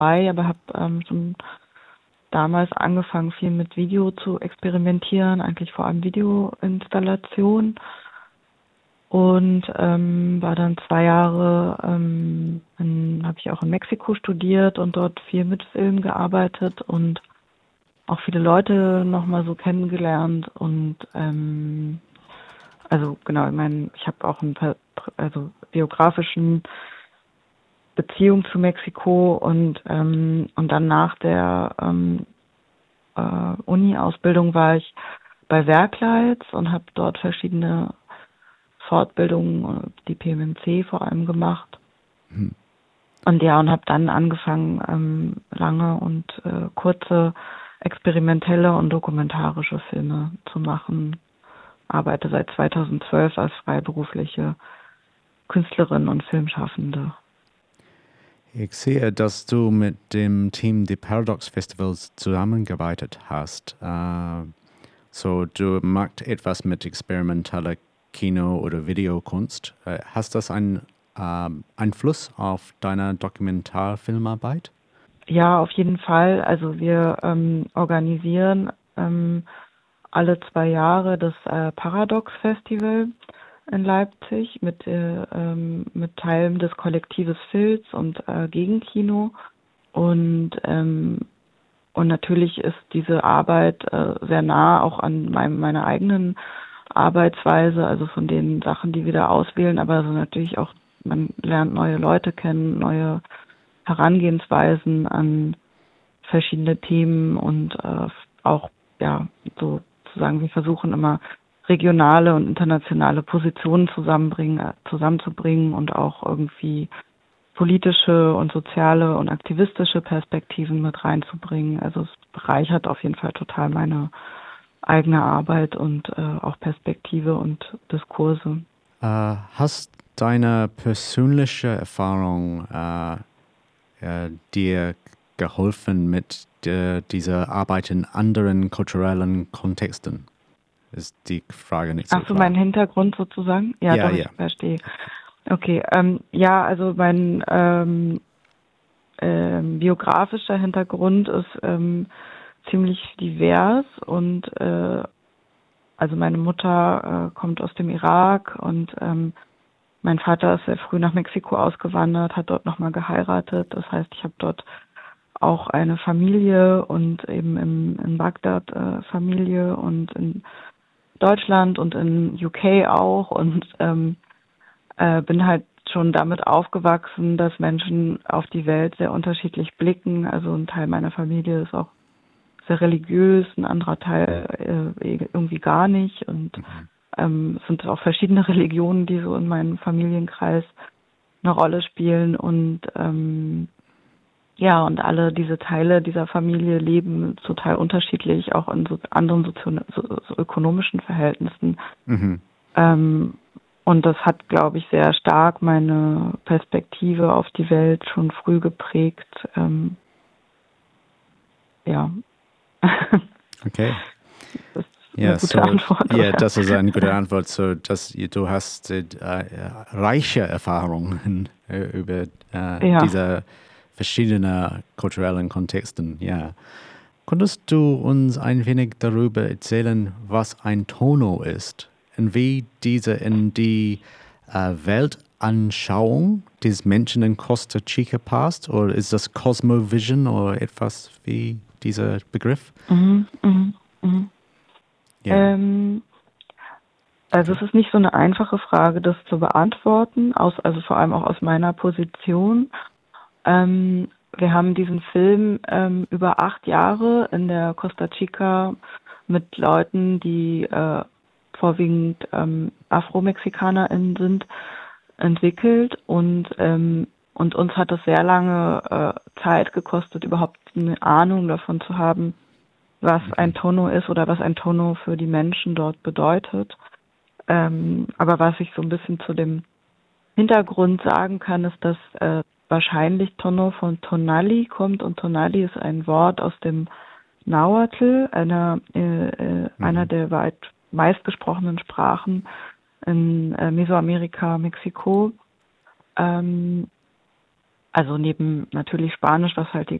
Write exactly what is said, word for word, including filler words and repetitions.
bei, aber habe ähm, schon damals angefangen, viel mit Video zu experimentieren, eigentlich vor allem Videoinstallation. Und ähm, war dann zwei Jahre, ähm, habe ich auch in Mexiko studiert und dort viel mit Film gearbeitet und auch viele Leute nochmal so kennengelernt. Und ähm, also genau, ich meine, ich habe auch einen also biografischen Beziehung zu Mexiko und ähm, und dann nach der ähm, äh, Uni-Ausbildung war ich bei Werkleitz und habe dort verschiedene Fortbildungen, die P M M C vor allem gemacht. Hm. Und ja, und habe dann angefangen, ähm, lange und äh, kurze experimentelle und dokumentarische Filme zu machen. Arbeite seit zweitausendzwölf als freiberufliche Künstlerin und Filmschaffende. Ich sehe, dass du mit dem Team der Paradox Festivals zusammengearbeitet hast. Uh, so, du machst etwas mit experimenteller Kino- oder Videokunst. Uh, hast das einen uh, Einfluss auf deine Dokumentarfilmarbeit? Ja, auf jeden Fall. Also wir ähm, organisieren ähm, alle zwei Jahre das äh, Paradox Festival in Leipzig mit, äh, ähm, mit Teilen des Kollektives Filz und äh, Gegenkino. Und, ähm, und natürlich ist diese Arbeit äh, sehr nah auch an meinem, meiner eigenen Arbeitsweise, also von den Sachen, die wir da auswählen, aber also natürlich auch, man lernt neue Leute kennen, neue Herangehensweisen an verschiedene Themen und äh, auch, ja, sozusagen, wir versuchen immer regionale und internationale Positionen zusammenbringen, äh, zusammenzubringen und auch irgendwie politische und soziale und aktivistische Perspektiven mit reinzubringen. Also es bereichert auf jeden Fall total meine eigene Arbeit und äh, auch Perspektive und Diskurse. Uh, hast deine persönliche Erfahrung uh, uh, dir geholfen mit uh, dieser Arbeit in anderen kulturellen Kontexten? Ist die Frage nicht so Ach so, klar. mein Hintergrund sozusagen? Ja, ja, doch, ja. ich verstehe. Okay, ähm, ja, also mein ähm, ähm, biografischer Hintergrund ist ähm, ziemlich divers und äh, also meine Mutter äh, kommt aus dem Irak und ähm, mein Vater ist sehr früh nach Mexiko ausgewandert, hat dort nochmal geheiratet. Das heißt, ich habe dort auch eine Familie und eben im, in Bagdad äh, Familie und in Deutschland und in U K auch und ähm, äh, bin halt schon damit aufgewachsen, dass Menschen auf die Welt sehr unterschiedlich blicken. Also ein Teil meiner Familie ist auch sehr religiös, ein anderer Teil äh, irgendwie gar nicht. Und mhm. ähm, es sind auch verschiedene Religionen, die so in meinem Familienkreis eine Rolle spielen. Und ähm, ja, und alle diese Teile dieser Familie leben total unterschiedlich, auch in so anderen sozio- so, so ökonomischen Verhältnissen. Mhm. Ähm, und das hat, glaube ich, sehr stark meine Perspektive auf die Welt schon früh geprägt. Ähm, ja. Okay. Das ist ja, eine gute so, Antwort. Ja, oder? das ist eine gute Antwort. So, dass du hast äh, reiche Erfahrungen äh, über äh, ja. diese verschiedenen kulturellen Kontexten. Ja. Könntest du uns ein wenig darüber erzählen, was ein Tono ist und wie diese in die äh, Weltanschauung des Menschen in Costa Chica passt? Oder ist das Cosmovision oder etwas wie dieser Begriff? Mhm, mhm, mhm. Ja. Ähm, also okay. Es ist nicht so eine einfache Frage, das zu beantworten, aus, also vor allem auch aus meiner Position. Ähm, wir haben diesen Film ähm, über acht Jahre in der Costa Chica mit Leuten, die äh, vorwiegend ähm, AfromexikanerInnen sind, entwickelt und ähm, und uns hat es sehr lange äh, Zeit gekostet, überhaupt eine Ahnung davon zu haben, was okay. ein Tono ist oder was ein Tono für die Menschen dort bedeutet. Ähm, aber was ich so ein bisschen zu dem Hintergrund sagen kann, ist, dass äh, wahrscheinlich Tono von Tonali kommt und Tonali ist ein Wort aus dem Nahuatl, einer, äh, äh, mhm. einer der weit meistgesprochenen Sprachen in äh, Mesoamerika, Mexiko. Ähm, also neben natürlich Spanisch, was halt die